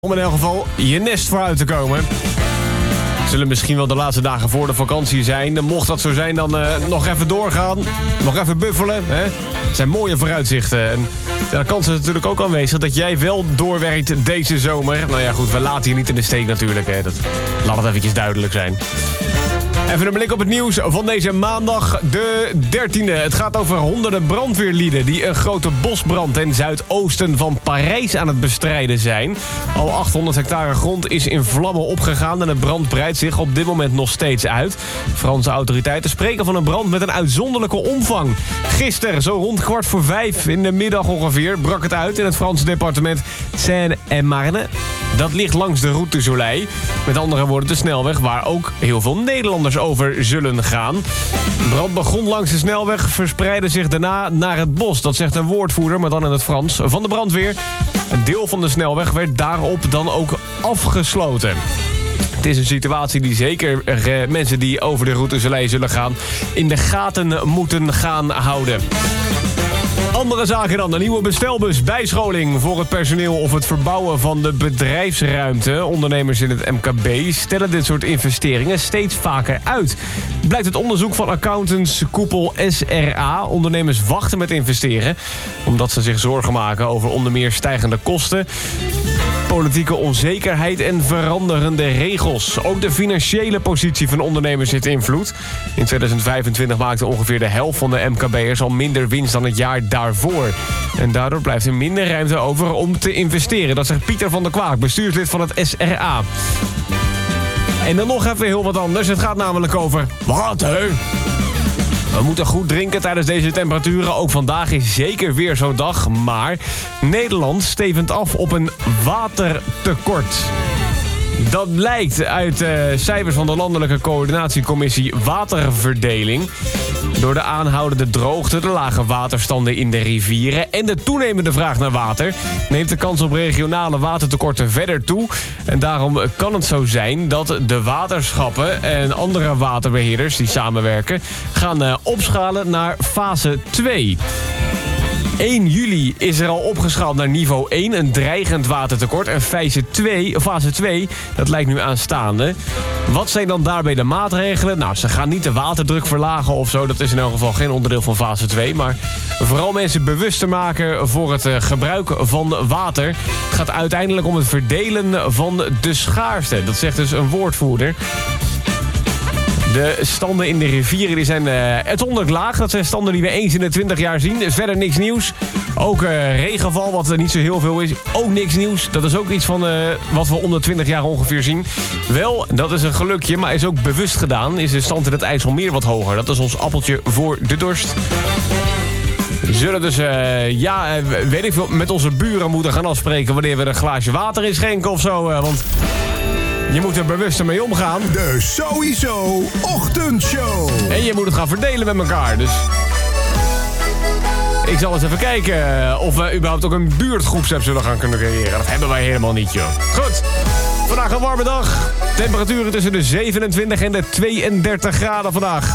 Om in elk geval je nest vooruit te komen. Zullen misschien wel de laatste dagen voor de vakantie zijn. Mocht dat zo zijn, dan nog even doorgaan. Nog even buffelen. Hè? Het zijn mooie vooruitzichten. En de kans is natuurlijk ook aanwezig dat jij wel doorwerkt deze zomer. Nou ja, goed, we laten je niet in de steek natuurlijk. Hè? Laat het eventjes duidelijk zijn. Even een blik op het nieuws van deze maandag de 13e. Het gaat over honderden brandweerlieden die een grote bosbrand ten zuidoosten van Parijs aan het bestrijden zijn. Al 800 hectare grond is in vlammen opgegaan en de brand breidt zich op dit moment nog steeds uit. Franse autoriteiten spreken van een brand met een uitzonderlijke omvang. Gisteren, zo rond 4:15 in de middag ongeveer, brak het uit in het Franse departement Seine-et-Marne. Dat ligt langs de Route du Soleil. Met andere woorden de snelweg waar ook heel veel Nederlanders over zullen gaan. De brand begon langs de snelweg, verspreidde zich daarna naar het bos. Dat zegt een woordvoerder, maar dan in het Frans, van de brandweer. Een deel van de snelweg werd daarop dan ook afgesloten. Het is een situatie die zeker mensen die over de Route du Soleil zullen gaan in de gaten moeten gaan houden. Andere zaken dan. Een nieuwe bestelbus, bijscholing voor het personeel of het verbouwen van de bedrijfsruimte. Ondernemers in het MKB stellen dit soort investeringen steeds vaker uit. Blijkt het onderzoek van accountantskoepel SRA. Ondernemers wachten met investeren omdat ze zich zorgen maken over onder meer stijgende kosten, politieke onzekerheid en veranderende regels. Ook de financiële positie van ondernemers heeft invloed. In 2025 maakte ongeveer de helft van de MKB'ers al minder winst dan het jaar daarvoor. En daardoor blijft er minder ruimte over om te investeren. Dat zegt Pieter van der Kwaak, bestuurslid van het SRA. En dan nog even heel wat anders. Het gaat namelijk over water. We moeten goed drinken tijdens deze temperaturen. Ook vandaag is zeker weer zo'n dag. Maar Nederland stevend af op een watertekort. Dat blijkt uit cijfers van de Landelijke Coördinatiecommissie Waterverdeling. Door de aanhoudende droogte, de lage waterstanden in de rivieren en de toenemende vraag naar water neemt de kans op regionale watertekorten verder toe. En daarom kan het zo zijn dat de waterschappen en andere waterbeheerders die samenwerken gaan opschalen naar fase 2. 1 juli is er al opgeschaald naar niveau 1, een dreigend watertekort. En fase 2, dat lijkt nu aanstaande. Wat zijn dan daarbij de maatregelen? Nou, ze gaan niet de waterdruk verlagen of zo. Dat is in elk geval geen onderdeel van fase 2. Maar vooral mensen bewuster maken voor het gebruik van water. Het gaat uiteindelijk om het verdelen van de schaarste. Dat zegt dus een woordvoerder. De standen in de rivieren die zijn uitzonderlijk laag. Dat zijn standen die we eens in de 20 jaar zien. Dus verder niks nieuws. Ook regenval, wat er niet zo heel veel is. Ook niks nieuws. Dat is ook iets van wat we om de 20 jaar ongeveer zien. Wel, dat is een gelukje, maar is ook bewust gedaan. Is de stand in het IJsselmeer wat hoger. Dat is ons appeltje voor de dorst. We zullen dus, weet ik veel, met onze buren moeten gaan afspreken wanneer we een glaasje water inschenken of zo. Want je moet er bewuster mee omgaan. De Sowieso Ochtendshow. En je moet het gaan verdelen met elkaar. Dus ik zal eens even kijken of we überhaupt ook een buurtgroepsapp zullen gaan kunnen creëren. Dat hebben wij helemaal niet, joh. Goed, vandaag een warme dag. Temperaturen tussen de 27 en de 32 graden vandaag.